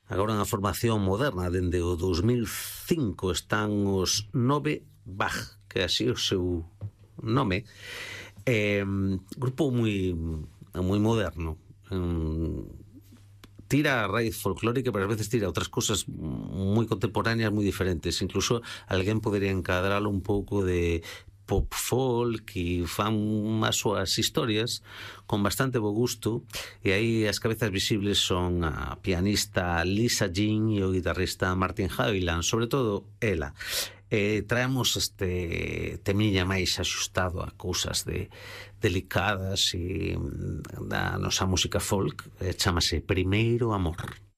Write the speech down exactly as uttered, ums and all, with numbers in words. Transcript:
agora unha formación moderna, dende o dos mil cinco están os Nove Bach, que é así o seu nome. Eh, grupo moi moi moderno. Um, tira a raíz folclórica, pero ás veces tira outras cosas moi contemporáneas, moi diferentes. Incluso alguén podería encadralo un pouco de pop folk, e fan as súas historias con bastante bo gusto, e aí as cabezas visibles son a pianista Lisa Jean e o guitarrista Martin Heyland, sobre todo ela. Eh, traemos este temiña máis axustado a cousas de delicadas e da nosa música folk, eh, chamase Primeiro Amor.